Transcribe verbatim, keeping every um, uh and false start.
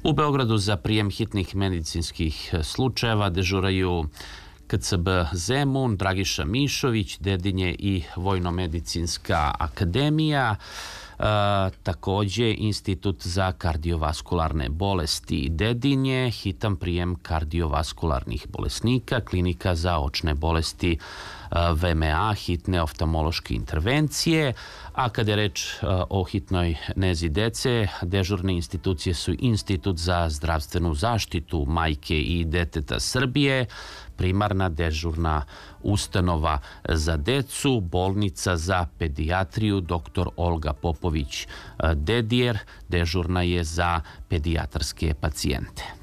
U Beogradu za prijem hitnih medicinskih slučajeva dežuraju K C B Zemun, Dragiša Mišović, Dedinje i Vojnomedicinska akademija. E, takođe Institut za kardiovaskularne bolesti Dedinje, hitan prijem kardiovaskularnih bolesnika, klinika za očne bolesti V M A, hitne oftalmološke intervencije, a kada je reč o hitnoj nezi dece, dežurne institucije su Institut za zdravstvenu zaštitu majke i deteta Srbije, primarna dežurna ustanova za decu, bolnica za pedijatriju doktor Olga Popović Dedijer, dežurna je za pedijatarske pacijente.